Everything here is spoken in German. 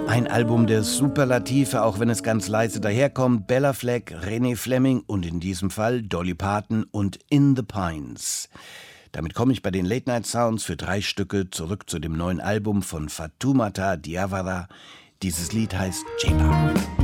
Ein Album der Superlative, auch wenn es ganz leise daherkommt. Bella Fleck, René Fleming und in diesem Fall Dolly Parton und In the Pines. Damit komme ich bei den Late Night Sounds für 3 Stücke zurück zu dem neuen Album von Fatoumata Diawara. Dieses Lied heißt Jeba.